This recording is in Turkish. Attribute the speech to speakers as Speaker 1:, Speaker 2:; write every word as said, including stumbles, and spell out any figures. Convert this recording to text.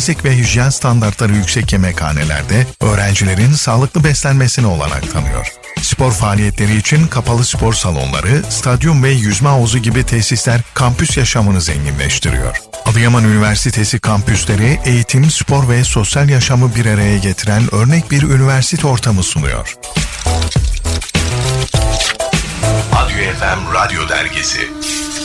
Speaker 1: temizlik ve hijyen standartları yüksek yemekhanelerde öğrencilerin sağlıklı beslenmesine olanak tanıyor. Spor faaliyetleri için kapalı spor salonları, stadyum ve yüzme havuzu gibi tesisler kampüs yaşamını zenginleştiriyor. Adıyaman Üniversitesi kampüsleri eğitim, spor ve sosyal yaşamı bir araya getiren örnek bir üniversite ortamı sunuyor.
Speaker 2: Radyo F M Radyo Dergisi.